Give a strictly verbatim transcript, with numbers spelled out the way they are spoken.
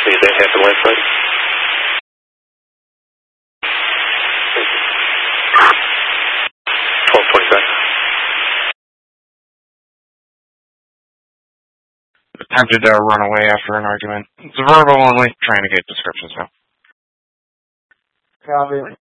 See that happen last night? twelve twenty-five. Attempted to run away after an argument. It's verbal only, trying to get descriptions now. Copy.